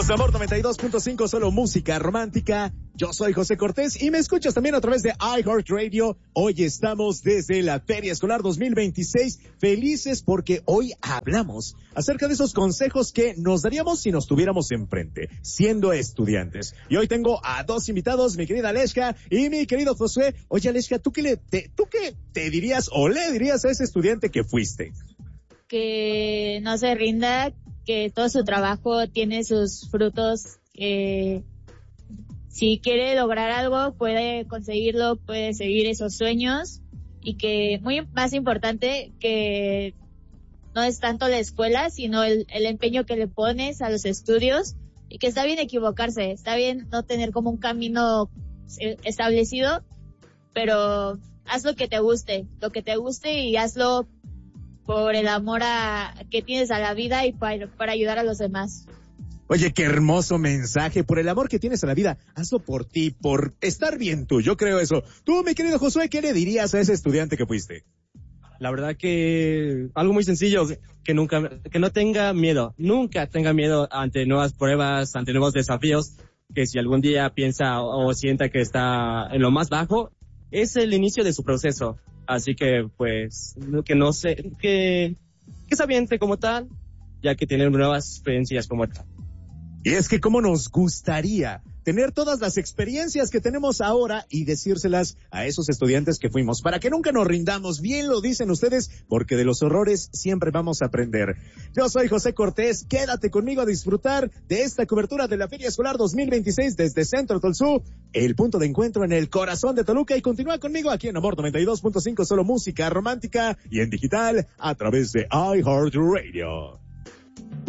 de Amor 92.5, solo música romántica. Yo soy José Cortés y me escuchas también a través de iHeartRadio. Hoy estamos desde la Feria Escolar 2026, felices porque hoy hablamos acerca de esos consejos que nos daríamos si nos tuviéramos enfrente, siendo estudiantes. Y hoy tengo a dos invitados, mi querida Alexka y mi querido Josué. Oye, Alexka, ¿tú qué te dirías o le dirías a ese estudiante que fuiste? Que no se rinda, que todo su trabajo tiene sus frutos, si quiere lograr algo, puede conseguirlo, puede seguir esos sueños, y que muy más importante, que no es tanto la escuela, sino el empeño que le pones a los estudios, y que está bien equivocarse, está bien no tener como un camino establecido, pero haz lo que te guste y hazlo por el amor que tienes a la vida y para ayudar a los demás. Oye, qué hermoso mensaje, por el amor que tienes a la vida, hazlo por ti, por estar bien tú, yo creo eso. Tú, mi querido Josué, ¿qué le dirías a ese estudiante que fuiste? La verdad que algo muy sencillo, que no tenga miedo, nunca tenga miedo ante nuevas pruebas, ante nuevos desafíos, que si algún día piensa o sienta que está en lo más bajo, es el inicio de su proceso. Así que, pues, que se aviente como tal, ya que tiene nuevas experiencias como tal. Y es que cómo nos gustaría tener todas las experiencias que tenemos ahora y decírselas a esos estudiantes que fuimos, para que nunca nos rindamos. Bien lo dicen ustedes, porque de los horrores siempre vamos a aprender. Yo soy José Cortés, quédate conmigo a disfrutar de esta cobertura de la Feria Escolar 2026 desde Centro Tolsú, el punto de encuentro en el corazón de Toluca, y continúa conmigo aquí en Amor 92.5, solo música romántica y en digital a través de iHeartRadio.